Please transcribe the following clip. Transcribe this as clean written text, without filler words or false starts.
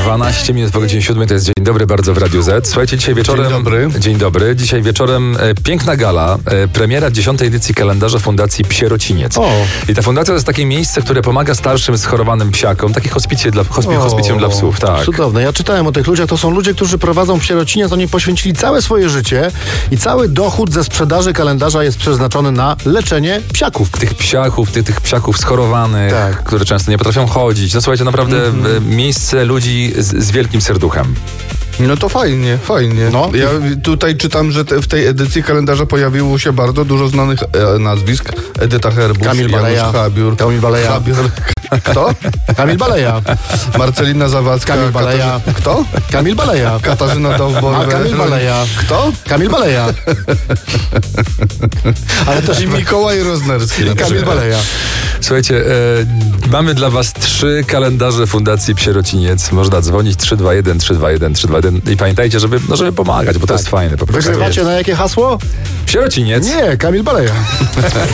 12 minut po godzinie 7 to jest Dzień Dobry bardzo w Radiu Z. Słuchajcie, dzisiaj wieczorem... Dzień dobry. Dzień dobry. Dzisiaj wieczorem piękna gala, premiera 10. edycji kalendarza Fundacji Psierociniec. O. I ta fundacja to jest takie miejsce, które pomaga starszym, schorowanym psiakom. Takie hospicjum dla psów, tak. Cudowne. Ja czytałem o tych ludziach. To są ludzie, którzy prowadzą Psierociniec. Oni poświęcili całe swoje życie i cały dochód ze sprzedaży kalendarza jest przeznaczony na leczenie psiaków. Tych psiaków schorowanych, Tak. które często nie potrafią chodzić. No słuchajcie, naprawdę miejsce ludzi z wielkim serduchem. No to fajnie. No. Ja tutaj czytam, że w tej edycji kalendarza pojawiło się bardzo dużo znanych nazwisk. Edyta Herbusz, Kamil Baleja. Janusz Habiur. Kamil Baleja. Kto? Kamil Baleja. Marcelina Zawadzka. Kamil Baleja. Kto? Kamil Baleja. Katarzyna Dowbor. Kamil Baleja. Kto? Kamil Baleja. Ale też I Mikołaj Roznerski. na Kamil przykład. Baleja. Słuchajcie, mamy dla was 3 kalendarze Fundacji Psierociniec. Można dzwonić 321 321 321 i pamiętajcie, żeby pomagać, bo to jest fajne po prostu. Wygrywacie na jakie hasło? Psierociniec. Nie, Kamil Baleja.